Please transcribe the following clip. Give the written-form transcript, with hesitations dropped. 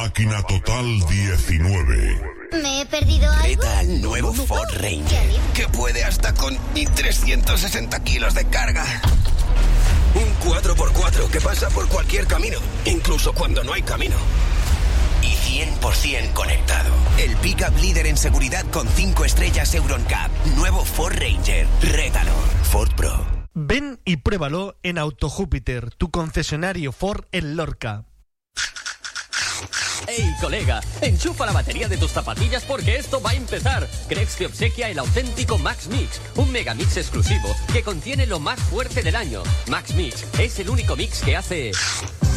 Máquina Total 19. ¿Me he perdido algo? Reta al nuevo Ford Ranger, que puede hasta con 1360 kilos de carga. Un 4x4 que pasa por cualquier camino, incluso cuando no hay camino. Y 100% conectado. El pickup líder en seguridad con 5 estrellas EuronCap. Nuevo Ford Ranger. Rétalo. Ford Pro. Ven y pruébalo en Auto Júpiter, tu concesionario Ford en Lorca. ¡Ey, colega! Enchufa la batería de tus zapatillas porque esto va a empezar. Crex te obsequia el auténtico Max Mix, un megamix exclusivo que contiene lo más fuerte del año. Max Mix es el único mix que hace...